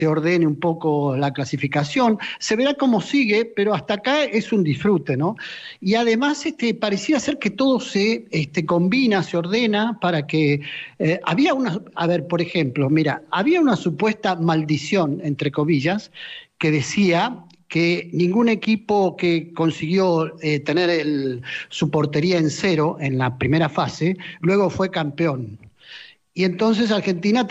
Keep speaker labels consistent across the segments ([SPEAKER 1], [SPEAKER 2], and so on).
[SPEAKER 1] te ordene un poco la clasificación. Se verá cómo sigue, pero hasta acá es un disfrute, ¿no? Y además parecía ser que todo se combina, se ordena para que... había a ver, por ejemplo, mira, había una supuesta maldición, entre comillas, que decía que ningún equipo que consiguió tener su portería en cero en la primera fase, luego fue campeón. Y entonces Argentina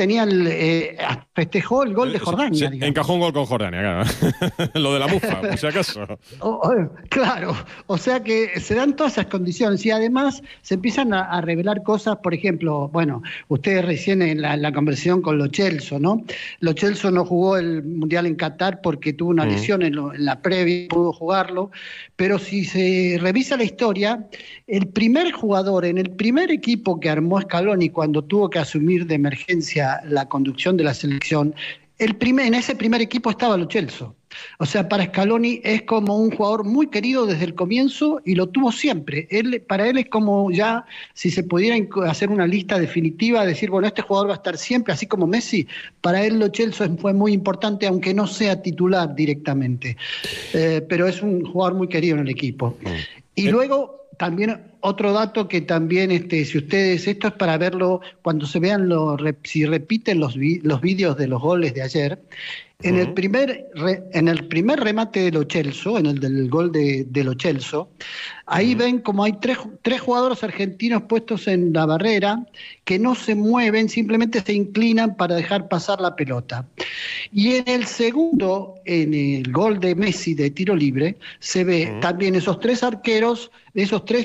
[SPEAKER 1] festejó el gol de Jordania, digamos.
[SPEAKER 2] Encajó un gol con Jordania, claro. Lo de la mufa, por si acaso.
[SPEAKER 1] Claro, o sea que se dan todas esas condiciones y además se empiezan a revelar cosas, por ejemplo, bueno, ustedes recién en la conversación con Lo Celso, ¿no? Lo Celso no jugó el Mundial en Qatar porque tuvo una lesión en la previa, pudo jugarlo, pero si se revisa la historia, el primer jugador en el primer equipo que armó Scaloni cuando tuvo que asumir de emergencia la conducción de la selección, en ese primer equipo estaba Lo Celso. O sea, para Scaloni es como un jugador muy querido desde el comienzo y lo tuvo siempre. Para él es como ya, si se pudiera hacer una lista definitiva, decir, bueno, este jugador va a estar siempre, así como Messi. Para él Lo Celso fue muy importante, aunque no sea titular directamente. Pero es un jugador muy querido en el equipo. Y luego... También otro dato que también, si ustedes, esto es para verlo cuando se vean, si repiten los vídeos de los goles de ayer, en el primer remate de Lo Celso, en el del gol de Lo Celso, ahí ven como hay tres jugadores argentinos puestos en la barrera que no se mueven, simplemente se inclinan para dejar pasar la pelota. Y en el segundo, en el gol de Messi de tiro libre, se ve también esos tres arqueros, esos tres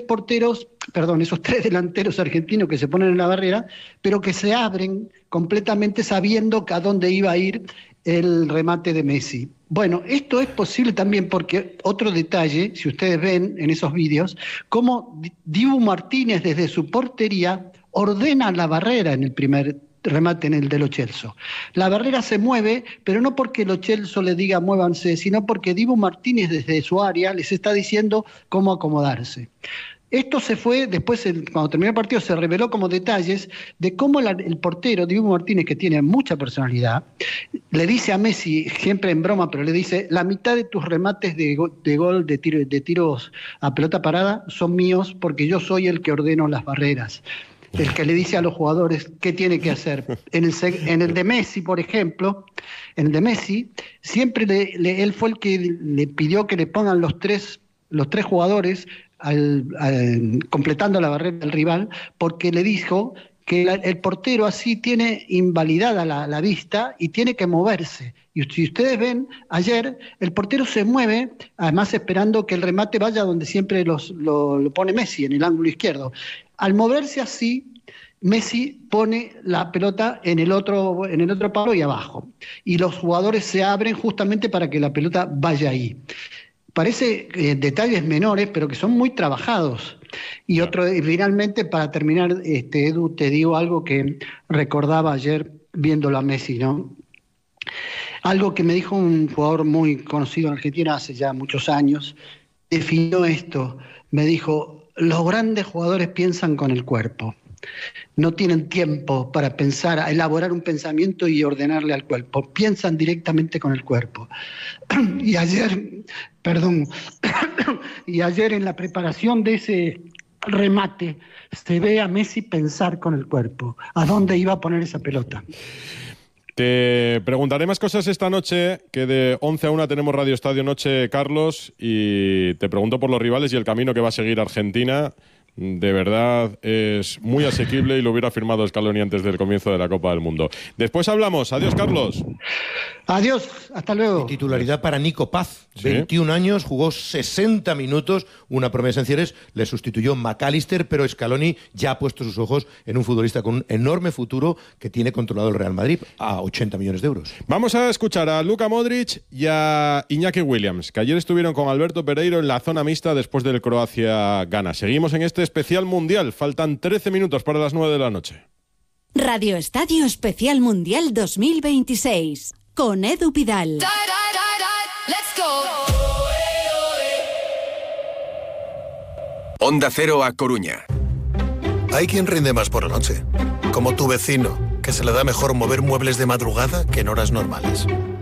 [SPEAKER 1] delanteros argentinos que se ponen en la barrera, pero que se abren completamente sabiendo a dónde iba a ir el remate de Messi. Bueno, esto es posible también porque otro detalle, si ustedes ven en esos vídeos, cómo Dibu Martínez desde su portería ordena la barrera en el primer remate, en el de Lo Celso. La barrera se mueve, pero no porque Lo Celso le diga muévanse, sino porque Dibu Martínez desde su área les está diciendo cómo acomodarse. Esto se fue, después cuando terminó el partido se reveló como detalles de cómo el portero, Dibu Martínez, que tiene mucha personalidad, le dice a Messi, siempre en broma, pero le dice, la mitad de tus remates de gol, de tiros a pelota parada, son míos porque yo soy el que ordeno las barreras. El que le dice a los jugadores qué tiene que hacer. En el de Messi, por ejemplo, en el de Messi, siempre él fue el que le pidió que le pongan los tres jugadores completando la barrera del rival, porque le dijo que el portero así tiene invalidada la vista y tiene que moverse. Y si ustedes ven, ayer el portero se mueve, además esperando que el remate vaya donde siempre lo pone Messi, en el ángulo izquierdo. Al moverse así, Messi pone la pelota en el otro palo y abajo. Y los jugadores se abren justamente para que la pelota vaya ahí. Parece detalles menores, pero que son muy trabajados. Y finalmente, para terminar, Edu, te digo algo que recordaba ayer viéndolo a Messi, ¿no? Algo que me dijo un jugador muy conocido en Argentina hace ya muchos años, definió esto, me dijo, los grandes jugadores piensan con el cuerpo. No tienen tiempo para pensar, a elaborar un pensamiento y ordenarle al cuerpo. Piensan directamente con el cuerpo. Y ayer en la preparación de ese remate se ve a Messi pensar con el cuerpo. ¿A dónde iba a poner esa pelota?
[SPEAKER 2] Te preguntaré más cosas esta noche, que de 11 a 1 tenemos Radio Estadio Noche, Carlos, y te pregunto por los rivales y el camino que va a seguir Argentina. De verdad es muy asequible y lo hubiera firmado Scaloni antes del comienzo de la Copa del Mundo. Después hablamos. Adiós, Carlos.
[SPEAKER 1] Adiós, hasta luego.
[SPEAKER 3] Y titularidad para Nico Paz,
[SPEAKER 2] ¿Sí?
[SPEAKER 3] 21 años, jugó 60 minutos, una promesa en Cieres, le sustituyó McAllister, pero Scaloni ya ha puesto sus ojos en un futbolista con un enorme futuro que tiene controlado el Real Madrid a 80 millones de euros.
[SPEAKER 2] Vamos a escuchar a Luka Modric y a Iñaki Williams, que ayer estuvieron con Alberto Pereiro en la zona mixta después del Croacia-Ghana. Seguimos en este especial mundial. Faltan 13 minutos para las 9 de la noche.
[SPEAKER 4] Radio Estadio Especial Mundial 2026 con Edu Pidal.
[SPEAKER 5] Onda Cero a Coruña.
[SPEAKER 6] Hay quien rinde más por la noche, como tu vecino, que se le da mejor mover muebles de madrugada que en horas normales.